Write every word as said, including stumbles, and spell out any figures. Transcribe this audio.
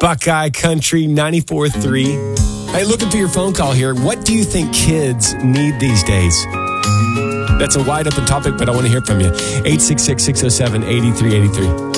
Buckeye Country ninety-four three. Hey, looking for your phone call here. What do you think kids need these days? That's a wide open topic, but I want to hear from you. eight six six, six oh seven, eight three eight three.